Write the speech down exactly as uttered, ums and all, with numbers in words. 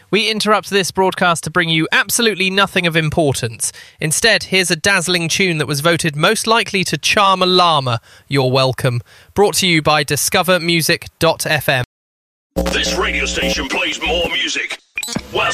We interrupt this broadcast to bring you absolutely nothing of importance. Instead, here's a dazzling tune that was voted most likely to charm a llama. You're welcome. Brought to you by discover music dot f m. This radio station plays more music. Well,